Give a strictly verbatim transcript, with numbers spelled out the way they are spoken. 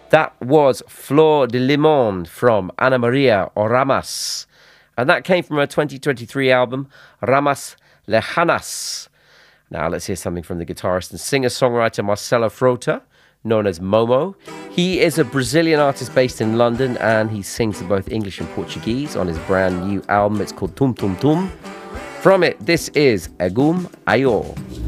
That was Flor de Limon from Ana Maria Oramas. And that came from her twenty twenty-three album, Ramas Lejanas. Now let's hear something from the guitarist and singer-songwriter Marcelo Frota, known as Momo. He is a Brazilian artist based in London, and he sings in both English and Portuguese on his brand new album. It's called Tum Tum Tum. From it, this is Egum Ayo.